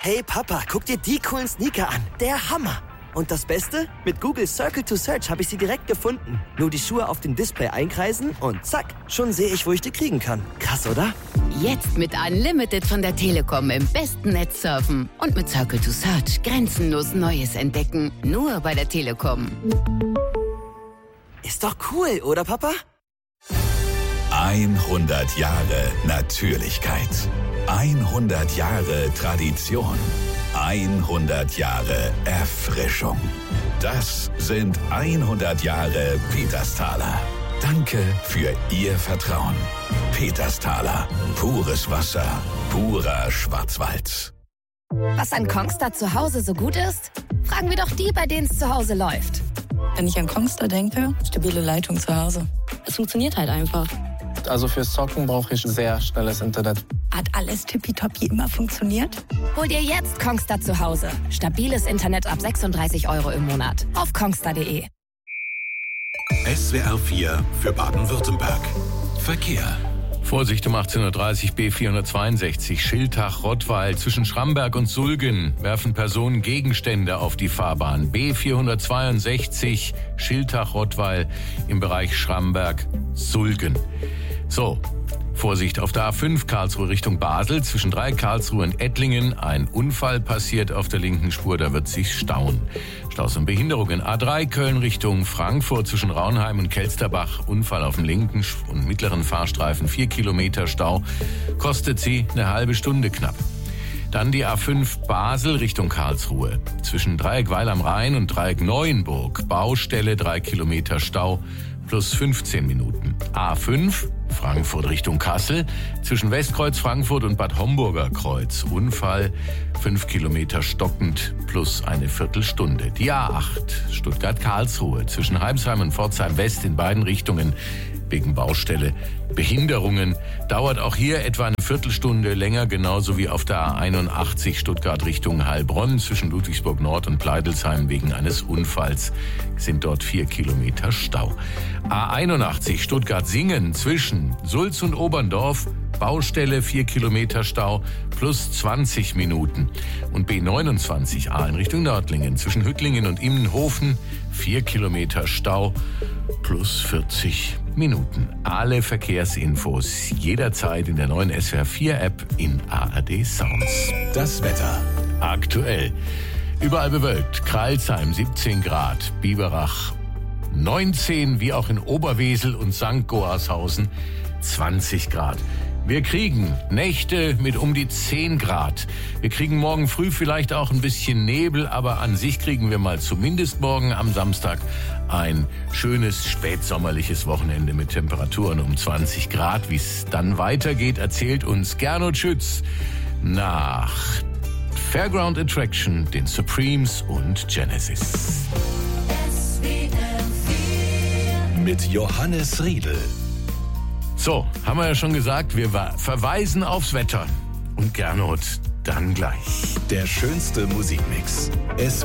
Hey Papa, guck dir die coolen Sneaker an. Der Hammer. Und das Beste? Mit Google Circle to Search habe ich sie direkt gefunden. Nur die Schuhe auf dem Display einkreisen und zack, schon sehe ich, wo ich die kriegen kann. Krass, oder? Jetzt mit Unlimited von der Telekom im besten Netz surfen. Und mit Circle to Search grenzenlos Neues entdecken. Nur bei der Telekom. Ist doch cool, oder Papa? 100 Jahre Natürlichkeit. 100 Jahre Tradition. 100 Jahre Erfrischung. Das sind 100 Jahre Petersthaler. Danke für Ihr Vertrauen. Petersthaler. Pures Wasser. Purer Schwarzwald. Was an Kongstar zu Hause so gut ist? Fragen wir doch die, bei denen es zu Hause läuft. Wenn ich an Kongstar denke, stabile Leitung zu Hause. Es funktioniert halt einfach. Also fürs Zocken brauche ich sehr schnelles Internet. Hat alles tippitoppi immer funktioniert? Hol dir jetzt Kongstar zu Hause. Stabiles Internet ab 36 € im Monat. Auf kongstar.de. SWR 4 für Baden-Württemberg. Verkehr. Vorsicht um 18:30 Uhr B462 Schiltach-Rottweil. Zwischen Schramberg und Sulgen werfen Personen Gegenstände auf die Fahrbahn. B462 Schiltach-Rottweil im Bereich Schramberg-Sulgen. So, Vorsicht auf der A5 Karlsruhe Richtung Basel. Zwischen 3 Karlsruhe und Ettlingen ein Unfall passiert auf der linken Spur, da wird sich stauen. Staus und Behinderungen. A3 Köln Richtung Frankfurt zwischen Raunheim und Kelsterbach. Unfall auf dem linken und mittleren Fahrstreifen. 4 Kilometer Stau. Kostet sie eine halbe Stunde knapp. Dann die A5 Basel Richtung Karlsruhe. Zwischen Dreieck Weil am Rhein und Dreieck Neuenburg. Baustelle, 3 Kilometer Stau plus 15 Minuten. A5 Frankfurt Richtung Kassel. Zwischen Westkreuz Frankfurt und Bad Homburger Kreuz. Unfall, 5 Kilometer stockend plus eine Viertelstunde. Die A8 Stuttgart-Karlsruhe. Zwischen Heimsheim und Pforzheim West in beiden Richtungen wegen Baustelle. Behinderungen dauert auch hier etwa eine Viertelstunde länger, genauso wie auf der A81 Stuttgart Richtung Heilbronn. Zwischen Ludwigsburg Nord und Pleidelsheim wegen eines Unfalls sind dort 4 Kilometer Stau. A81 Stuttgart-Singen zwischen Sulz und Oberndorf. Baustelle, 4 Kilometer Stau plus 20 Minuten. Und B29 A in Richtung Nördlingen zwischen Hüttlingen und Immenhofen 4 Kilometer Stau plus 40 Minuten. Alle Verkehrsinfos jederzeit in der neuen SWR 4 App in ARD Sounds. Das Wetter. Aktuell. Überall bewölkt. Crailsheim 17 Grad. Biberach 19, wie auch in Oberwesel und St. Goarshausen 20 Grad. Wir kriegen Nächte mit um die 10 Grad. Wir kriegen morgen früh vielleicht auch ein bisschen Nebel, aber an sich kriegen wir mal zumindest morgen am Samstag ein schönes spätsommerliches Wochenende mit Temperaturen um 20 Grad. Wie es dann weitergeht, erzählt uns Gernot Schütz nach Fairground Attraction, den Supremes und Genesis. Mit Johannes Riedl. So, haben wir ja schon gesagt, wir verweisen aufs Wetter. Und Gernot, dann gleich. Der schönste Musikmix.